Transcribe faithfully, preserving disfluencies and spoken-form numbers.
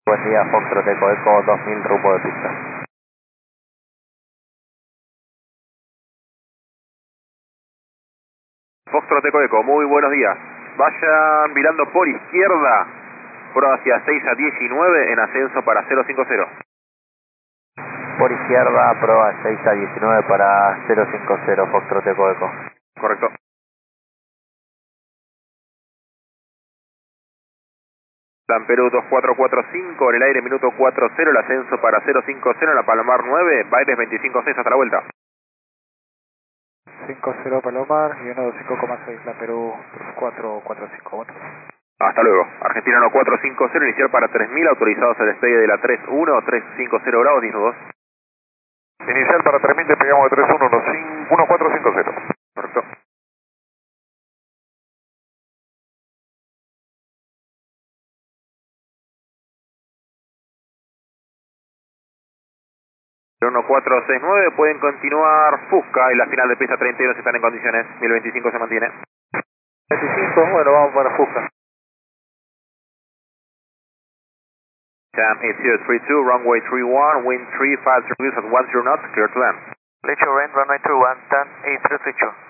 Buen día, Foxtrot Eco Eco dos mil, rumbo de pista. Foxtrot Eco Eco, muy buenos días. Vayan virando por izquierda, por hacia seis a diecinueve en ascenso para cero cinco cero. Por izquierda, proa seis a diecinueve para cero cinco cero, Foxtrot Eco Eco. Correcto. Plan Perú dos cuatro cuatro cinco, en el aire minuto cuatro cero, el ascenso para cero cinco cero en la Palomar nueve, Baires veinticinco seis, hasta la vuelta. cinco cero Palomar y uno dos cinco coma seis, la Perú cuatro cuatro cinco. Hasta luego. Argentina uno cuatro cinco cero, inicial para tres mil, autorizados al despegue de la tres uno, tres cinco cero grados, diez nudos. Inicial para tres mil, despegamos de tres uno, uno cuatro cinco cero. Correcto. uno cuatro seis nueve, pueden continuar Fusca y la final de pista treinta y uno si están en condiciones, mil veinticinco se mantiene. veinticinco, bueno, vamos para Fusca. Cam eight zero three two, runway three one, wind three five degrees at one zero knots, clear to land. Let your end, runway three one, turn eight zero three two.